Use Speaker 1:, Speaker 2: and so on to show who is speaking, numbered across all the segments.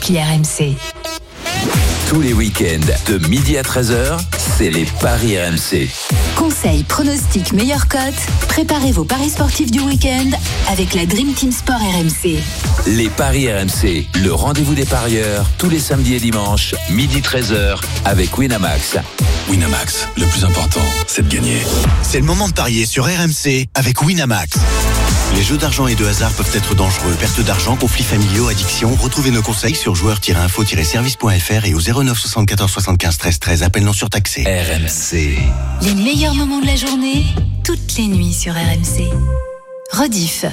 Speaker 1: appli RMC.
Speaker 2: Tous les week-ends, de midi à 13h, c'est les paris RMC.
Speaker 1: Conseils, pronostics, meilleures cotes. Préparez vos paris sportifs du week-end avec la Dream Team Sport RMC.
Speaker 2: Les paris RMC, le rendez-vous des parieurs, tous les samedis et dimanches, midi 13h, avec Winamax.
Speaker 3: Winamax, le plus important, c'est de gagner.
Speaker 4: C'est le moment de parier sur RMC avec Winamax. Les jeux d'argent et de hasard peuvent être dangereux. Perte d'argent, conflits familiaux, addiction. Retrouvez nos conseils sur joueurs-info-service.fr et au 09 74 75 13 13. Appel non surtaxé.
Speaker 2: RMC.
Speaker 1: Les meilleurs moments de la journée, toutes les nuits sur RMC. Rediff.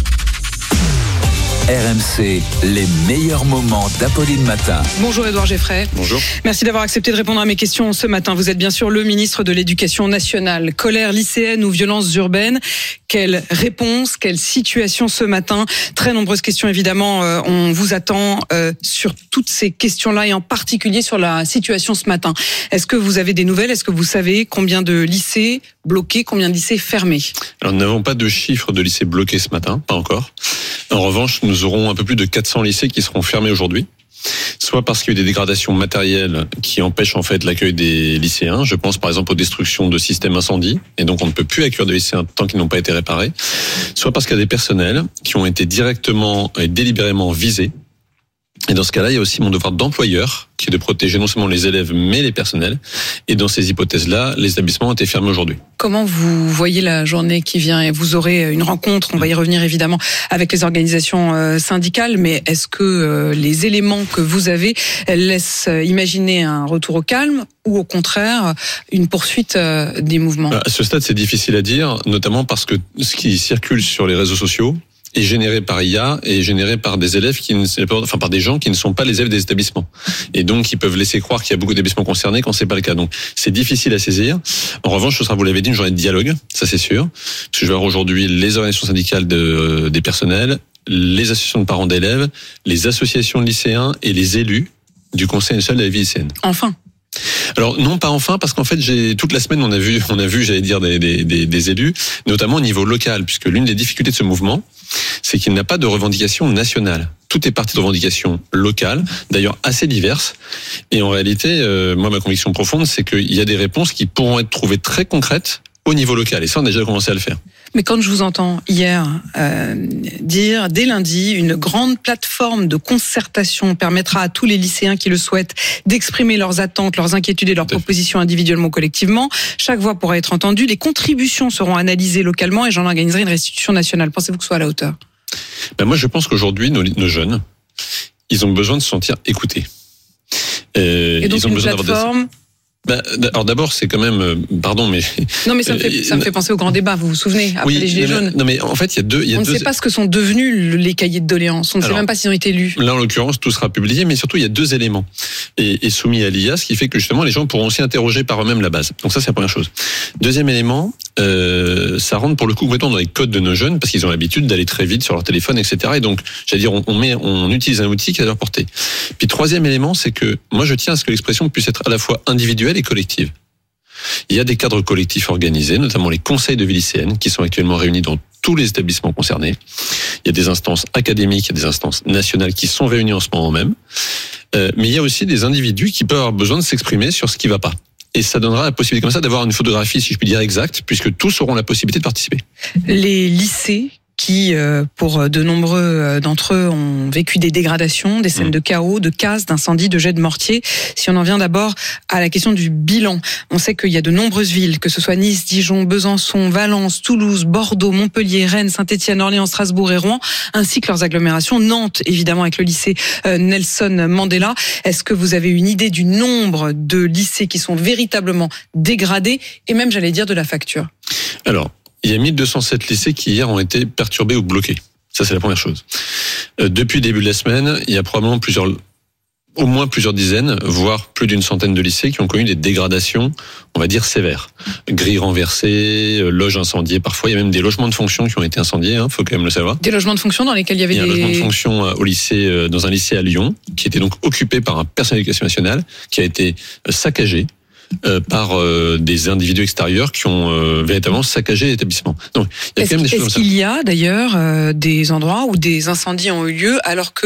Speaker 2: RMC, les meilleurs moments d'Apolline Matin.
Speaker 5: Bonjour Édouard Geffray.
Speaker 6: Bonjour.
Speaker 5: Merci d'avoir accepté de répondre à mes questions ce matin. Vous êtes bien sûr le ministre de l'Éducation nationale. Colère lycéenne ou violences urbaines? Quelle réponse, quelle situation ce matin? Très nombreuses questions évidemment. On vous attend sur toutes ces questions-là et en particulier sur la situation ce matin. Est-ce que vous avez des nouvelles? Est-ce que vous savez combien de lycées bloqués, combien de lycées fermés?
Speaker 6: Alors nous n'avons pas de chiffres de lycées bloqués ce matin, pas encore. En revanche, nous aurons un peu plus de 400 lycées qui seront fermés aujourd'hui. Soit parce qu'il y a eu des dégradations matérielles qui empêchent en fait l'accueil des lycéens. Je pense par exemple aux destructions de systèmes incendie, et donc on ne peut plus accueillir de lycéens tant qu'ils n'ont pas été réparés. Soit parce qu'il y a des personnels qui ont été directement et délibérément visés. Et dans ce cas-là, il y a aussi mon devoir d'employeur, qui est de protéger non seulement les élèves, mais les personnels. Et dans ces hypothèses-là, les établissements ont été fermés aujourd'hui.
Speaker 5: Comment vous voyez la journée qui vient? Et vous aurez une rencontre, on va y revenir évidemment, avec les organisations syndicales, mais est-ce que les éléments que vous avez laissent imaginer un retour au calme ou au contraire une poursuite des mouvements?
Speaker 6: À ce stade, c'est difficile à dire, notamment parce que ce qui circule sur les réseaux sociaux est généré par IA et généré par des élèves par des gens qui ne sont pas les élèves des établissements. Et donc, ils peuvent laisser croire qu'il y a beaucoup d'établissements concernés quand c'est pas le cas. Donc, c'est difficile à saisir. En revanche, ce sera, vous l'avez dit, une journée de dialogue. Ça, c'est sûr. Parce que je vais avoir aujourd'hui les organisations syndicales des personnels, les associations de parents d'élèves, les associations de lycéens et les élus du Conseil national de la vie lycéenne.
Speaker 5: Enfin.
Speaker 6: Alors non, pas enfin, parce qu'en fait toute la semaine on a vu j'allais dire des élus, notamment au niveau local, puisque l'une des difficultés de ce mouvement, c'est qu'il n'a pas de revendication nationale. Tout est parti de revendications locales, d'ailleurs assez diverses. Et en réalité, moi ma conviction profonde, c'est qu'il y a des réponses qui pourront être trouvées très concrètes au niveau local. Et ça, on a déjà commencé à le faire.
Speaker 5: Mais quand je vous entends hier dire, dès lundi, une grande plateforme de concertation permettra à tous les lycéens qui le souhaitent d'exprimer leurs attentes, leurs inquiétudes et leurs propositions individuellement ou collectivement. Chaque voix pourra être entendue. Les contributions seront analysées localement et j'en organiserai une restitution nationale. Pensez-vous que ce soit à la hauteur?
Speaker 6: Moi, je pense qu'aujourd'hui, nos jeunes, ils ont besoin de se sentir écoutés.
Speaker 5: Et donc
Speaker 6: ils ont
Speaker 5: une
Speaker 6: besoin
Speaker 5: plateforme...
Speaker 6: Alors d'abord, c'est quand même, pardon, mais
Speaker 5: non, mais ça me fait penser au grand débat. Vous vous souvenez après les Gilets jaunes?
Speaker 6: Non, mais en fait, il y a
Speaker 5: on ne sait pas ce que sont devenus les cahiers de doléances. On ne sait même pas s'ils ont été lus.
Speaker 6: Là, en l'occurrence, tout sera publié, mais surtout, il y a deux éléments et soumis à l'IA, ce qui fait que justement, les gens pourront aussi interroger par eux-mêmes la base. Donc ça, c'est la première chose. Deuxième élément, ça rentre pour le coup complètement dans les codes de nos jeunes parce qu'ils ont l'habitude d'aller très vite sur leur téléphone, etc. Et donc, j'allais dire, on utilise un outil qui est à leur portée. Puis troisième élément, c'est que moi, je tiens à ce que l'expression puisse être à la fois individuelle et collective. Il y a des cadres collectifs organisés, notamment les conseils de vie lycéenne, qui sont actuellement réunis dans tous les établissements concernés. Il y a des instances académiques, il y a des instances nationales qui sont réunies en ce moment même. Mais il y a aussi des individus qui peuvent avoir besoin de s'exprimer sur ce qui ne va pas. Et ça donnera la possibilité comme ça d'avoir une photographie, si je puis dire, exacte, puisque tous auront la possibilité de participer.
Speaker 5: Les lycées qui, pour de nombreux d'entre eux, ont vécu des dégradations, des scènes de chaos, de casse, d'incendies, de jets de mortier. Si on en vient d'abord à la question du bilan, on sait qu'il y a de nombreuses villes, que ce soit Nice, Dijon, Besançon, Valence, Toulouse, Bordeaux, Montpellier, Rennes, Saint-Étienne, Orléans, Strasbourg et Rouen, ainsi que leurs agglomérations, Nantes, évidemment, avec le lycée Nelson Mandela. Est-ce que vous avez une idée du nombre de lycées qui sont véritablement dégradés et même, j'allais dire, de la facture?
Speaker 6: Alors, il y a 1207 lycées qui hier ont été perturbés ou bloqués. Ça, c'est la première chose. Depuis le début de la semaine, il y a probablement au moins plusieurs dizaines, voire plus d'une centaine de lycées qui ont connu des dégradations, on va dire, sévères. Grilles renversées, loges incendiées. Parfois, il y a même des logements de fonction qui ont été incendiés, faut quand même le savoir.
Speaker 5: Des logements de fonction dans lesquels il y avait
Speaker 6: un logement de fonction dans un lycée à Lyon, qui était donc occupé par un personnel d'éducation nationale, qui a été saccagé par des individus extérieurs qui ont véritablement saccagé l'établissement. Donc, il y a quand même des choses comme ça.
Speaker 5: Est-ce qu'il y a d'ailleurs des endroits où des incendies ont eu lieu alors que